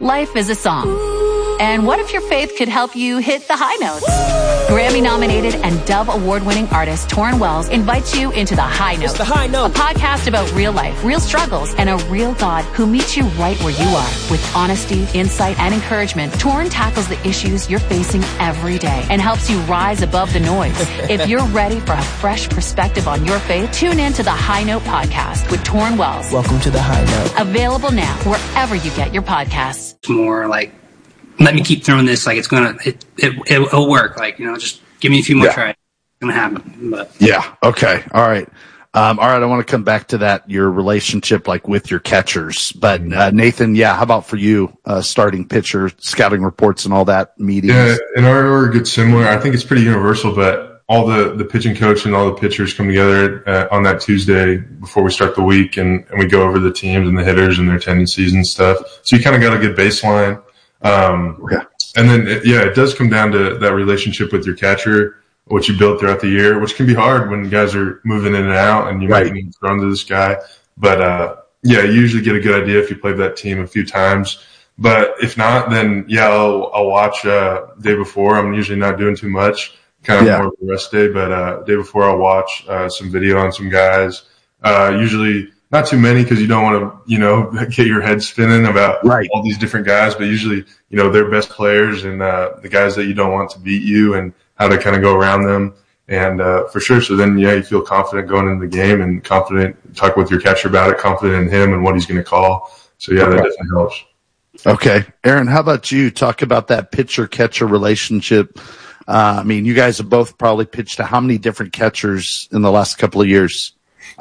Life is a song. And what if your faith could help you hit the high notes? Grammy-nominated and Dove Award-winning artist Torrin Wells invites you into The High Note. It's The High Note. A podcast about real life, real struggles, and a real God who meets you right where you are. With honesty, insight, and encouragement, Torrin tackles the issues you're facing every day and helps you rise above the noise. If you're ready for a fresh perspective on your faith, tune in to The High Note podcast with Torrin Wells. Welcome to The High Note. Available now wherever you get your podcasts. More like, let me keep throwing this, like it'll work, like, just give me a few more tries, it's gonna happen. But Okay, all right, I want to come back to that, your relationship like with your catchers, but Nathan, how about for you, starting pitcher, scouting reports and all that meetings? Yeah, in our org it's similar. I think it's pretty universal, but all the pitching coach and all the pitchers come together on that Tuesday before we start the week, and we go over the teams and the hitters and their tendencies and stuff. So you kind of got a good baseline. And then, it does come down to that relationship with your catcher, what you build throughout the year, which can be hard when guys are moving in and out and you might be thrown to this guy. But, you usually get a good idea if you play that team a few times. But if not, then, I'll watch day before. I'm usually not doing too much, kind of more of a rest day. But day before, I'll watch some video on some guys. Usually not too many because you don't want to, get your head spinning about all these different guys. But usually, they're best players and the guys that you don't want to beat you and how to kind of go around them. And for sure. So then, you feel confident going into the game and confident, talk with your catcher about it, confident in him and what he's going to call. So, that definitely helps. Okay. Aaron, how about you? Talk about that pitcher-catcher relationship. You guys have both probably pitched to how many different catchers in the last couple of years?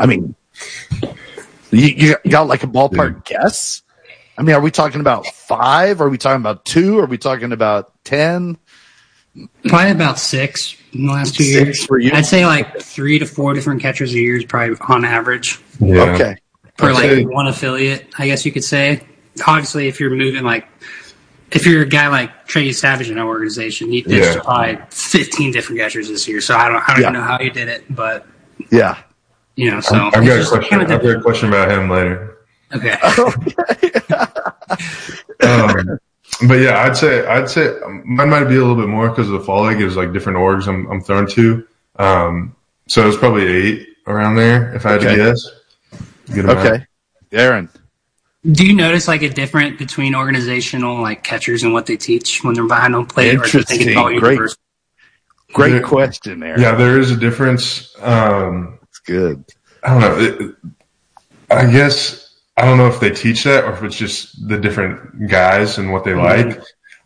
You got like a ballpark guess? Are we talking about 5? Are we talking about 2? Are we talking about 10? Probably about 6 in the last 2 years. For you? I'd say like 3 to 4 different catchers a year is probably on average. Yeah. Okay. For like one affiliate, I guess you could say. Obviously, if you're moving if you're a guy like Trey Savage in our organization, he pitched probably 15 different catchers this year. So I don't even know how he did it, but yeah. So I've got a question about him later. Okay. But I'd say mine might be a little bit more because of the fall league is like different orgs I'm thrown to. So it was probably 8 around there if I had to guess. Good amount. Okay. Aaron. Do you notice like a difference between organizational like catchers and what they teach when they're behind home plate? Interesting. Great question, Aaron. Yeah, there is a difference. It's good. I don't know. I guess I don't know if they teach that or if it's just the different guys and what they like.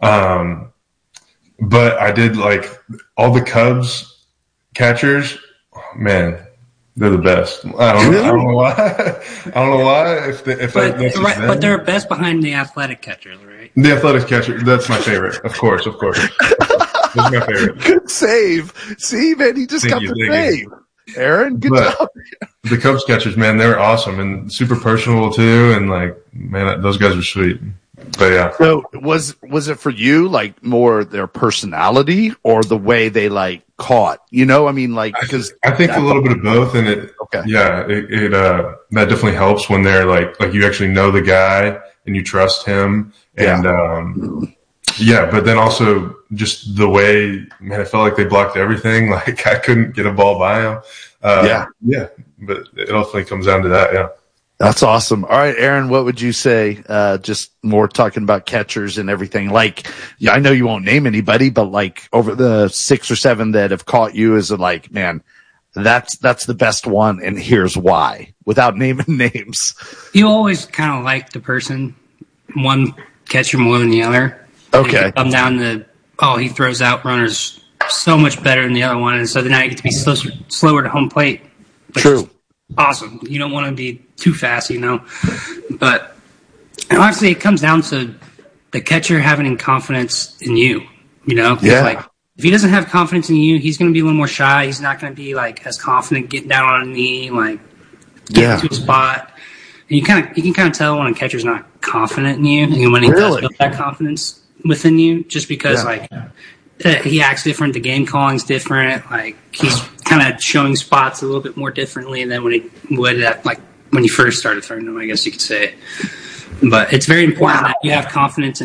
But I did like all the Cubs catchers. Man, they're the best. I don't know why. I don't know why. But they're best behind the athletic catchers, right? The athletic catcher. That's my favorite. Of course. That's my favorite. Good save. See, man, he just got the save. Aaron, good job. The Cubs catchers, man, they're awesome and super personable too. And like, man, those guys are sweet. But So was it for you like more their personality or the way they like caught? Because I think a little bit of both, and it that definitely helps when they're like you actually know the guy and you trust him, and but then also just the way, man, I felt like they blocked everything. Like I couldn't get a ball by him. But it ultimately comes down to that. Yeah. That's awesome. All right, Aaron, what would you say? Just more talking about catchers and everything. Like, I know you won't name anybody, but like over the 6 or 7 that have caught you as like, man, that's the best one. And here's why, without naming names. You always kind of like the person, one catcher more than the other. Okay. Come down to, he throws out runners so much better than the other one. And so then I get to be slower to home plate. True. Awesome. You don't want to be too fast, But honestly, it comes down to the catcher having confidence in you, Like, if he doesn't have confidence in you, he's going to be a little more shy. He's not going to be, like, as confident getting down on a knee, like, getting to a spot. And you can kind of tell when a catcher's not confident in you and when he does build that confidence within you just because, he acts different. The game calling's different. Like, he's kind of showing spots a little bit more differently than when he would at, like, when you first started throwing them, I guess you could say. But it's very important that you have confidence in